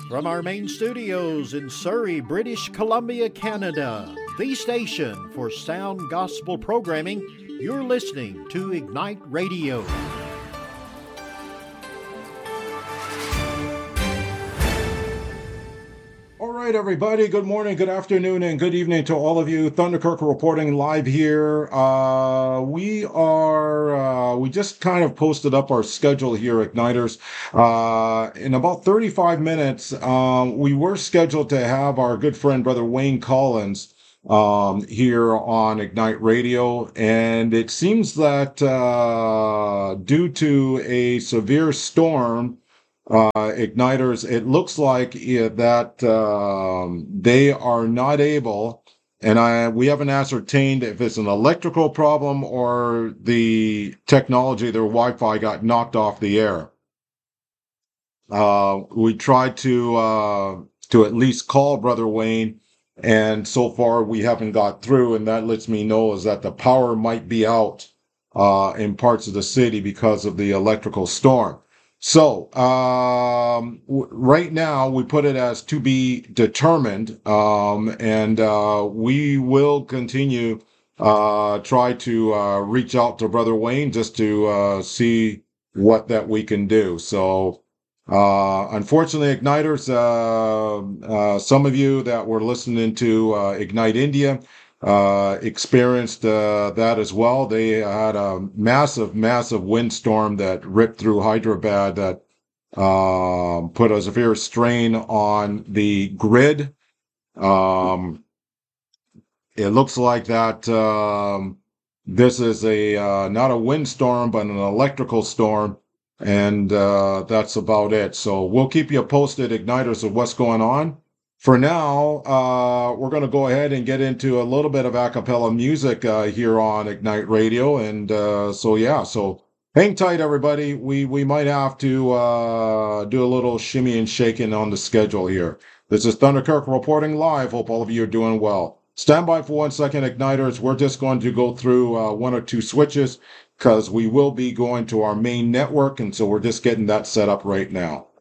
From our main studios in Surrey, British Columbia, Canada, the station for sound gospel programming, you're listening to Ignite Radio. All right, everybody. Good morning, good afternoon, and good evening to all of you. Thunderkirk reporting live here. We just kind of posted up our schedule here, Igniters. In about 35 minutes, we were scheduled to have our good friend, Brother Wayne Collins, here on Ignite Radio. And it seems that due to a severe storm, Igniters, it looks like that they are not able, and we haven't ascertained if it's an electrical problem or the technology, their Wi-Fi got knocked off the air. We tried to at least call Brother Wayne, and so far we haven't got through, and that lets me know is that the power might be out in parts of the city because of the electrical storm. So, right now we put it as to be determined, and we will continue, try to reach out to Brother Wayne just to see what that we can do. So, unfortunately, Igniters, some of you that were listening to Ignite India, experienced that as well. They had a massive windstorm that ripped through Hyderabad that put a severe strain on the grid. It looks like that this is a not a windstorm, but an electrical storm, and that's about it. So we'll keep you posted, Igniters, of what's going on. For now, we're going to go ahead and get into a little bit of a cappella music here on Ignite Radio. And so hang tight, everybody. We might have to do a little shimmy and shaking on the schedule here. This is Thunderkirk reporting live. Hope all of you are doing well. Stand by for 1 second, Igniters. We're just going to go through one or two switches because we will be going to our main network, and so we're just getting that set up right now.